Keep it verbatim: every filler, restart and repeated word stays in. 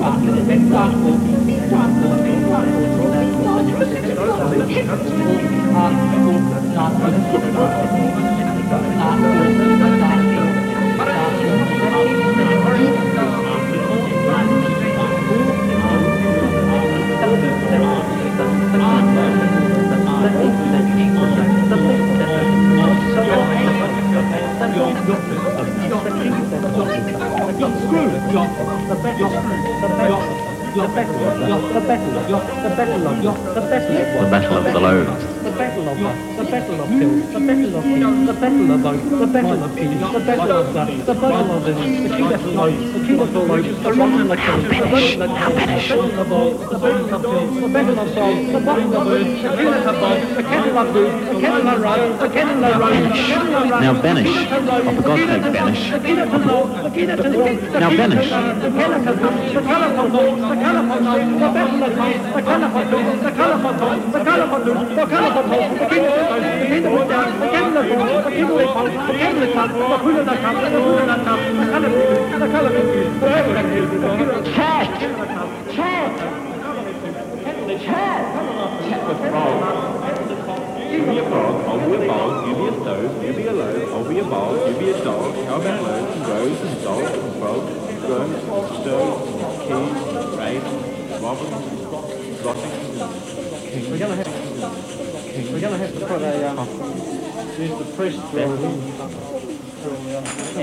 The Battle of the Loads. The battle of the, the battle of hills, the battle of hills, the battle of boats, the battle of peas, the battle of the, the battle of the, the king of the loads, the king of the loads, the rock and the kills, the battle of the kills, the battle of all, the battle of hills, the battle of souls, the battle of birds, the king of the bones, the kettle of boots, the kettle of rose, the kettle of rose, the kettle of rose. Now Banish. Oh, for God's sake, Banish. Now Banish. The colourful the colourful the colourful the battle of life, the colourful the colourful the colourful the colourful the king of the bones, the king of the down, the kettle of balls, the king of the pulse, the kettle of cup, the food of the cup, the food of the cup, the colourful, the colourful, the colourful, cat, cat, cat, cat with frog. You be a frog, I'll be a ball, you be a stove, you be a loaf, I'll be a ball, you be a dog, how about loaves and grows and dogs and frogs, drones, stoves, keys, raves, robins, rottings, We're gonna have we're gonna have to put a uh, use the press drill.